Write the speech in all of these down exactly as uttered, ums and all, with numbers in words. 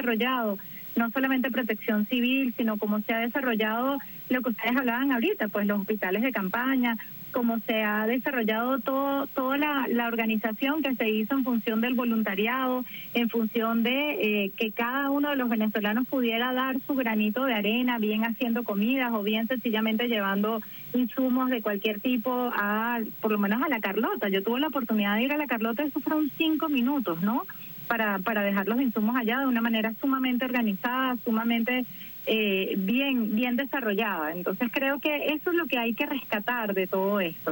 desarrollado no solamente protección civil, sino cómo se ha desarrollado lo que ustedes hablaban ahorita, pues los hospitales de campaña, cómo se ha desarrollado todo toda la, la organización que se hizo en función del voluntariado, en función de eh, que cada uno de los venezolanos pudiera dar su granito de arena, bien haciendo comidas o bien sencillamente llevando insumos de cualquier tipo a, por lo menos a La Carlota. Yo tuve la oportunidad de ir a La Carlota, eso fueron cinco minutos, ¿no?, para para dejar los insumos allá de una manera sumamente organizada, sumamente eh, bien bien desarrollada. Entonces creo que eso es lo que hay que rescatar de todo esto.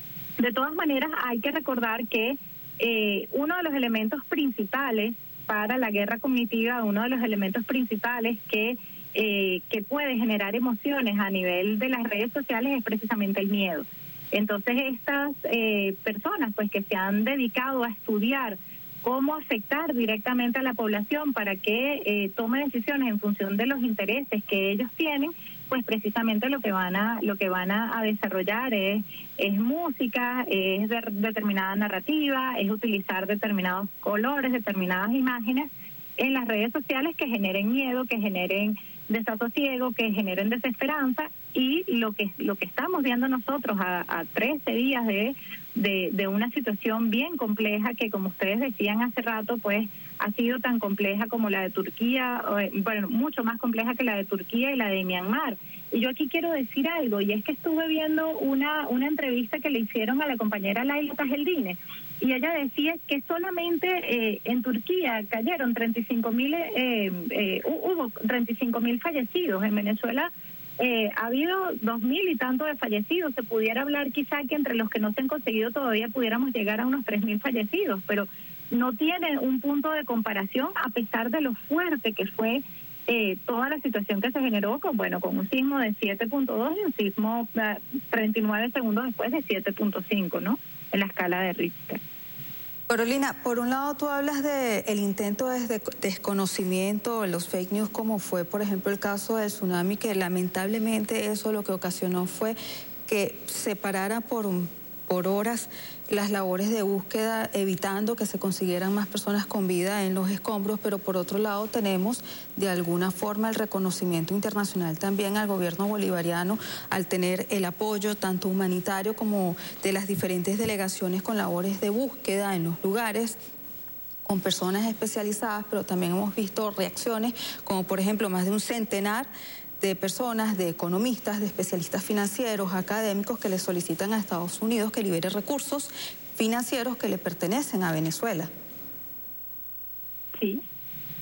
De todas maneras, hay que recordar que eh, uno de los elementos principales para la guerra cognitiva, uno de los elementos principales que eh, que puede generar emociones a nivel de las redes sociales es precisamente el miedo. Entonces estas eh, personas pues que se han dedicado a estudiar cómo afectar directamente a la población para que eh, tome decisiones en función de los intereses que ellos tienen, pues precisamente lo que van a lo que van a, a desarrollar es es música, es de, determinada narrativa, es utilizar determinados colores, determinadas imágenes en las redes sociales que generen miedo, que generen desasosiego, que generen desesperanza, y lo que lo que estamos viendo nosotros a, a trece días de, de de una situación bien compleja que, como ustedes decían hace rato, pues ha sido tan compleja como la de Turquía, bueno, mucho más compleja que la de Turquía y la de Myanmar. Y yo aquí quiero decir algo, y es que estuve viendo una una entrevista que le hicieron a la compañera Laila Tajeldine, y ella decía que solamente eh, en Turquía cayeron treinta y cinco mil, eh, eh, hubo treinta y cinco mil fallecidos. En Venezuela eh, ha habido dos mil y tanto de fallecidos. Se pudiera hablar quizá que entre los que no se han conseguido todavía pudiéramos llegar a unos tres mil fallecidos, pero no tiene un punto de comparación a pesar de lo fuerte que fue eh, toda la situación que se generó con, bueno, con un sismo de siete punto dos y un sismo uh, treinta y nueve segundos después de siete punto cinco, ¿no?, en la escala de Richter. Carolina, por un lado tú hablas de el intento de desconocimiento, los fake news, como fue por ejemplo el caso del tsunami, que lamentablemente eso lo que ocasionó fue que se parara por un por horas las labores de búsqueda, evitando que se consiguieran más personas con vida en los escombros, pero por otro lado tenemos de alguna forma el reconocimiento internacional también al gobierno bolivariano al tener el apoyo tanto humanitario como de las diferentes delegaciones con labores de búsqueda en los lugares, con personas especializadas, pero también hemos visto reacciones como por ejemplo más de un centenar de personas, de economistas, de especialistas financieros, académicos que le solicitan a Estados Unidos que libere recursos financieros que le pertenecen a Venezuela. Sí.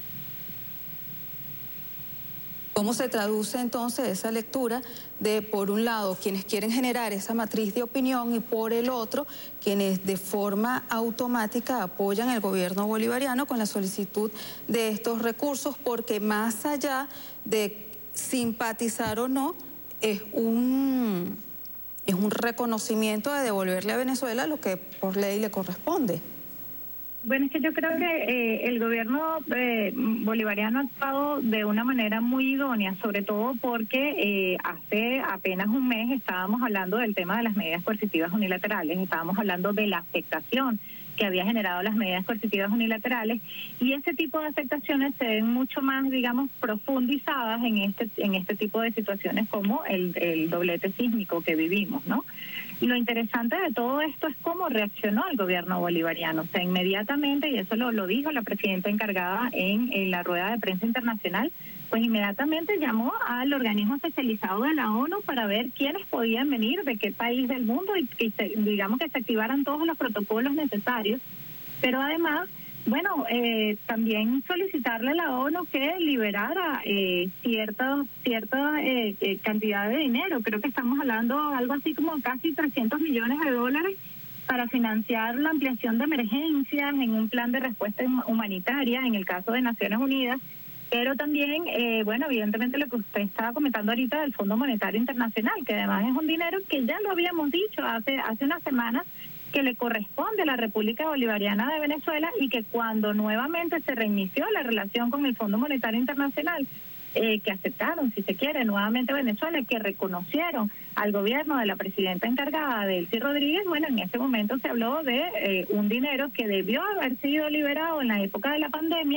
¿Cómo se traduce entonces esa lectura de, por un lado, quienes quieren generar esa matriz de opinión y por el otro, quienes de forma automática apoyan al gobierno bolivariano con la solicitud de estos recursos, porque más allá de simpatizar o no, es un, es un reconocimiento de devolverle a Venezuela lo que por ley le corresponde? Bueno, es que yo creo que eh, el gobierno eh, bolivariano ha actuado de una manera muy idónea, sobre todo porque eh, hace apenas un mes estábamos hablando del tema de las medidas coercitivas unilaterales, estábamos hablando de la afectación que había generado las medidas coercitivas unilaterales, y ese tipo de afectaciones se ven mucho más, digamos, profundizadas en este en este tipo de situaciones como el, el doblete sísmico que vivimos, ¿no? Lo interesante de todo esto es cómo reaccionó el gobierno bolivariano. O sea, inmediatamente, y eso lo, lo dijo la presidenta encargada en, en la rueda de prensa internacional, pues inmediatamente llamó al organismo especializado de la ONU para ver quiénes podían venir, de qué país del mundo, y que se, digamos que se activaran todos los protocolos necesarios. Pero además, bueno, eh, también solicitarle a la ONU que liberara eh, cierta, cierta eh, eh, cantidad de dinero. Creo que estamos hablando algo así como casi trescientos millones de dólares para financiar la ampliación de emergencias en un plan de respuesta humanitaria, en el caso de Naciones Unidas. Pero también, eh, bueno, evidentemente lo que usted estaba comentando ahorita del Fondo Monetario Internacional, que además es un dinero que ya lo habíamos dicho hace hace unas semanas, que le corresponde a la República Bolivariana de Venezuela, y que cuando nuevamente se reinició la relación con el Fondo Monetario Internacional, eh, que aceptaron, si se quiere, nuevamente Venezuela, que reconocieron al gobierno de la presidenta encargada, Delcy Rodríguez, bueno, en ese momento se habló de eh, un dinero que debió haber sido liberado en la época de la pandemia,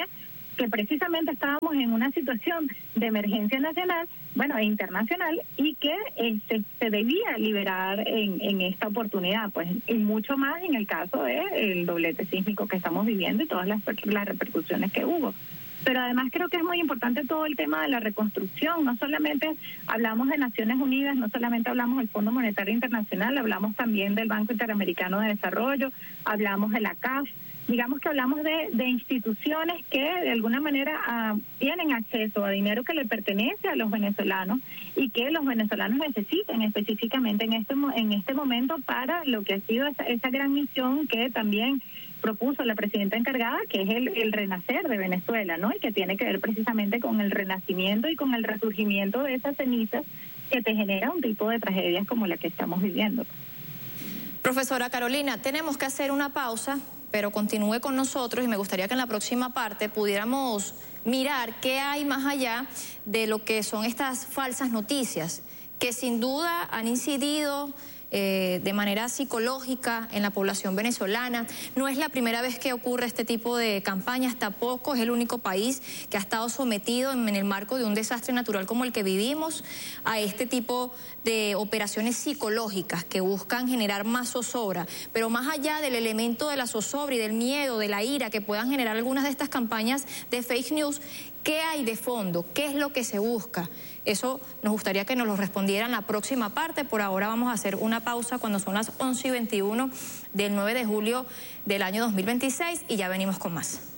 que precisamente estábamos en una situación de emergencia nacional, bueno, e internacional, y que este, se debía liberar en, en esta oportunidad, pues, y mucho más en el caso del doblete sísmico que estamos viviendo y todas las, las repercusiones que hubo. Pero además creo que es muy importante todo el tema de la reconstrucción. No solamente hablamos de Naciones Unidas, no solamente hablamos del Fondo Monetario Internacional, hablamos también del Banco Interamericano de Desarrollo, hablamos de la C A F. Digamos que hablamos de, de instituciones que de alguna manera uh, tienen acceso a dinero que le pertenece a los venezolanos y que los venezolanos necesitan específicamente en este, en este momento para lo que ha sido esa, esa gran misión que también propuso la presidenta encargada, que es el, el renacer de Venezuela, ¿no? Y que tiene que ver precisamente con el renacimiento y con el resurgimiento de esas cenizas que te genera un tipo de tragedias como la que estamos viviendo. Profesora Carolina, tenemos que hacer una pausa, pero continúe con nosotros y me gustaría que en la próxima parte pudiéramos mirar qué hay más allá de lo que son estas falsas noticias, que sin duda han incidido Eh, de manera psicológica en la población venezolana. No es la primera vez que ocurre este tipo de campañas, tampoco es el único país que ha estado sometido en, en el marco de un desastre natural como el que vivimos a este tipo de operaciones psicológicas que buscan generar más zozobra. Pero más allá del elemento de la zozobra y del miedo, de la ira que puedan generar algunas de estas campañas de fake news, ¿qué hay de fondo? ¿Qué es lo que se busca? Eso nos gustaría que nos lo respondieran la próxima parte. Por ahora vamos a hacer una pausa cuando son las once y veintiuno del nueve de julio del año dos mil veintiséis y ya venimos con más.